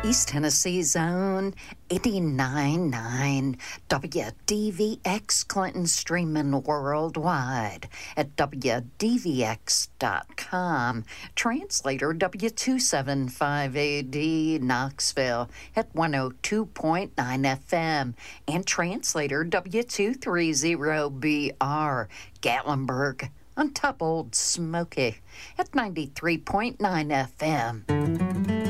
East Tennessee's own 89.9 WDVX Clinton, streaming worldwide at WDVX.com. Translator W275AD Knoxville at 102.9 FM. And translator W230BR Gatlinburg on top Old Smoky at 93.9 FM.